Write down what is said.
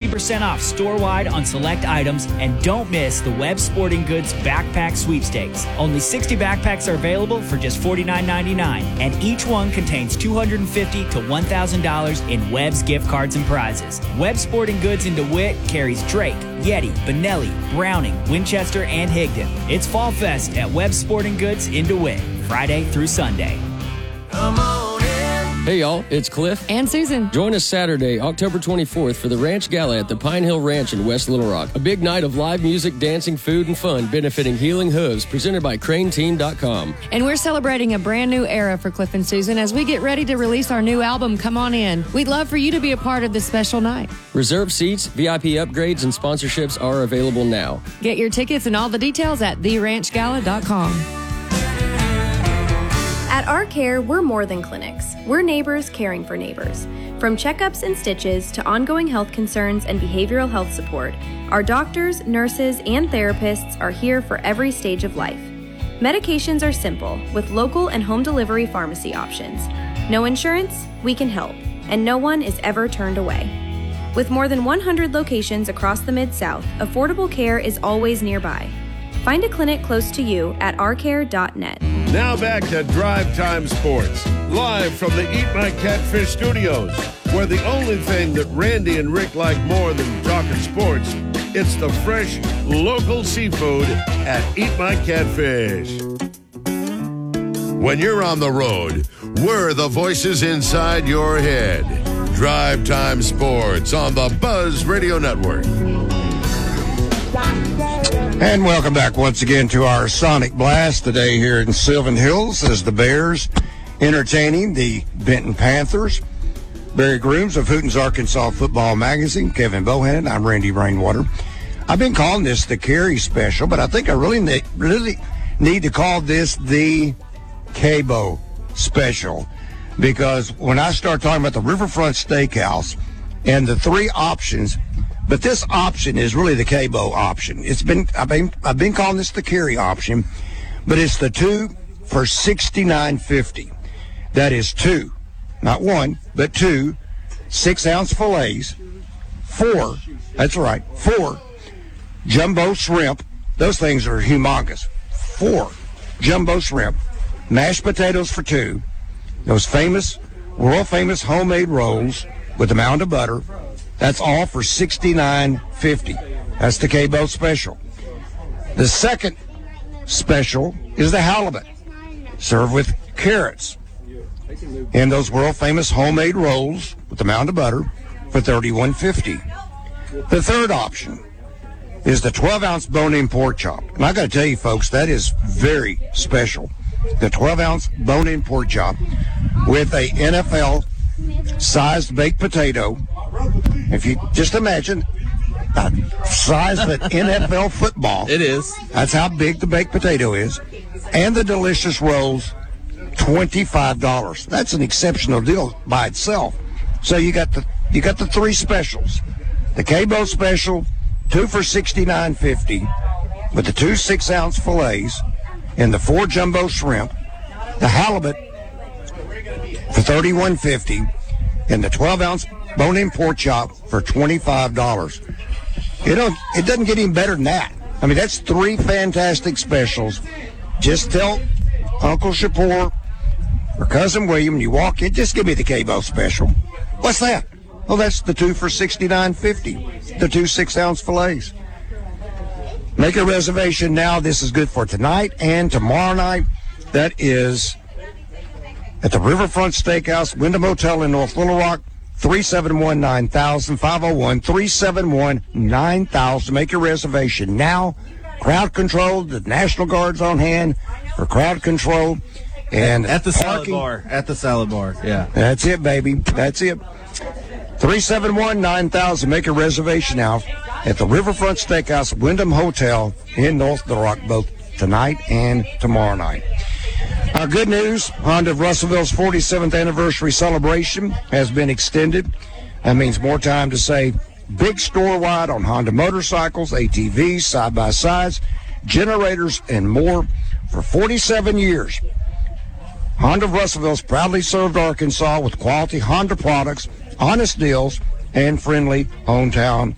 50% off store-wide on select items, and don't miss the Webb Sporting Goods Backpack Sweepstakes. Only 60 backpacks are available for just $49.99, and each one contains $250 to $1,000 in Webb's gift cards and prizes. Webb Sporting Goods in DeWitt carries Drake, Yeti, Benelli, Browning, Winchester, and Higdon. It's Fall Fest at Webb Sporting Goods in DeWitt, Friday through Sunday. Come on in. Hey, y'all, it's Cliff. And Susan. Join us Saturday, October 24th for the Ranch Gala at the Pine Hill Ranch in West Little Rock. A big night of live music, dancing, food, and fun benefiting Healing Hooves, presented by CraneTeam.com. And we're celebrating a brand new era for Cliff and Susan as we get ready to release our new album, Come On In. We'd love for you to be a part of this special night. Reserve seats, VIP upgrades, and sponsorships are available now. Get your tickets and all the details at theranchgala.com. At Our Care, we're more than clinics. We're neighbors caring for neighbors. From checkups and stitches to ongoing health concerns and behavioral health support, our doctors, nurses, and therapists are here for every stage of life. Medications are simple, with local and home delivery pharmacy options. No insurance? We can help, and no one is ever turned away. With more than 100 locations across the Mid-South, affordable care is always nearby. Find a clinic close to you at ourcare.net. Now back to Drive Time Sports, live from the Eat My Catfish studios, where the only thing that Randy and Rick like more than talking sports, it's the fresh, local seafood at Eat My Catfish. When you're on the road, we're the voices inside your head. Drive Time Sports on the Buzz Radio Network. And welcome back once again to our Sonic Blast today here in Sylvan Hills as the Bears entertaining the Benton Panthers. Barry Grooms of Hooten's Arkansas Football Magazine, Kevin Bohannon, I'm Randy Rainwater. I've been calling this the Carey Special, but I think I really need to call this the Cabo Special, because when I start talking about the Riverfront Steakhouse and the three options, but this option is really the Cabo option. I've been calling this the Carey option, but it's the 2 for $69.50. That is 2, not 1, but 2 6-ounce fillets, 4. That's right, 4 jumbo shrimp. Those things are humongous. 4 jumbo shrimp, mashed potatoes for 2. Those world famous homemade rolls with a mound of butter. That's all for $69.50. That's the Cabo Special. The second special is the halibut, served with carrots and those world-famous homemade rolls with the mound of butter for $31.50. The third option is the 12-ounce bone-in pork chop. And I got to tell you, folks, that is very special. The 12-ounce bone-in pork chop with a NFL-sized baked potato. If you just imagine the size of an NFL football. It is. That's how big the baked potato is. And the delicious rolls, $25. That's an exceptional deal by itself. So you got the three specials. The Cabo Special, 2 for $69.50, with the 2 6-ounce fillets and the 4 jumbo shrimp, the halibut for $31.50, and the 12-ounce bone-in pork chop for $25. It doesn't get any better than that. I mean, that's 3 fantastic specials. Just tell Uncle Shapur or Cousin William when you walk in, just give me the Cabo Special. What's that? Well, that's the 2 for $69.50, the 2 6-ounce fillets. Make a reservation now. This is good for tonight and tomorrow night. That is at the Riverfront Steakhouse, Wyndham Hotel in North Little Rock, 371-9000, 501-371-9000. Make your reservation now. Crowd control, the National Guard's on hand for crowd control. And at the parking, salad bar. At the salad bar, yeah. That's it, baby. That's it. 371-9000. Make a reservation now at the Riverfront Steakhouse, Wyndham Hotel in North Little Rock, both tonight and tomorrow night. Our good news, Honda of Russellville's 47th anniversary celebration has been extended. That means more time to save big store-wide on Honda motorcycles, ATVs, side-by-sides, generators, and more for 47 years. Honda of Russellville's proudly served Arkansas with quality Honda products, honest deals, and friendly hometown